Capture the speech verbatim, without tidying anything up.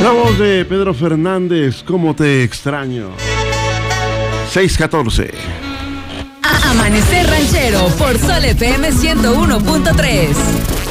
La voz de Pedro Fernández, ¿cómo te extraño? seis catorce. Amanecer Ranchero por Sol F M ciento uno punto tres.